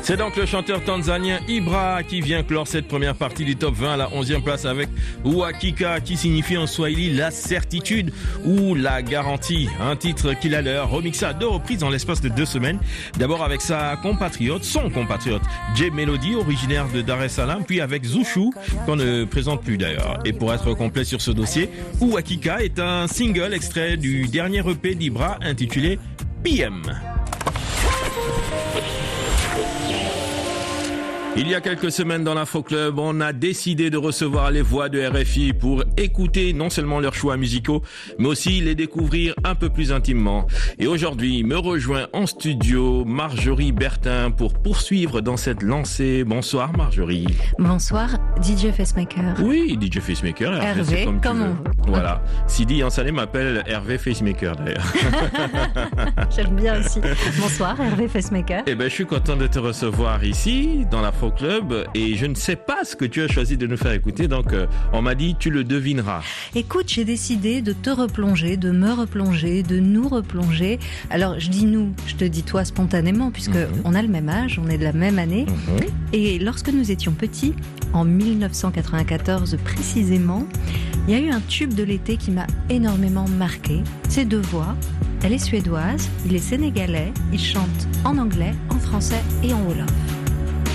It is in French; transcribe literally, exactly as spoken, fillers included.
C'est donc le chanteur tanzanien Ibra qui vient clore cette première partie du top vingt à la onzième place avec Uhakika qui signifie en swahili la certitude ou la garantie. Un titre qu'il a l'air remixé à deux reprises dans l'espace de deux semaines. D'abord avec sa compatriote, son compatriote J Melody, originaire de Dar es Salaam, puis avec Zuchu qu'on ne présente plus d'ailleurs. Et pour être complet sur ce dossier, Uhakika est un single extrait du dernier E P d'Ibra intitulé P M. Il y a quelques semaines dans l'Afro Club, on a décidé de recevoir les voix de R F I pour écouter non seulement leurs choix musicaux, mais aussi les découvrir un peu plus intimement. Et aujourd'hui, me rejoint en studio Marjorie Bertin pour poursuivre dans cette lancée. Bonsoir Marjorie. Bonsoir D J Facemaker. Oui, D J Facemaker. Hervé, comme, comme on veut. Voilà. Sidi en Salé m'appelle Hervé Facemaker d'ailleurs. J'aime bien aussi. Bonsoir Hervé Facemaker. Eh ben, je suis content de te recevoir ici dans l'Afro Club et je ne sais pas ce que tu as choisi de nous faire écouter, donc euh, on m'a dit tu le devineras. Écoute, j'ai décidé de te replonger, de me replonger, de nous replonger. Alors je dis nous, je te dis toi spontanément puisque mm-hmm. on a le même âge, on est de la même année. Mm-hmm. Et lorsque nous étions petits, en dix-neuf cent quatre-vingt-quatorze précisément, il y a eu un tube de l'été qui m'a énormément marqué. C'est deux voix. Elle est suédoise, il est sénégalais, il chante en anglais, en français et en wolof.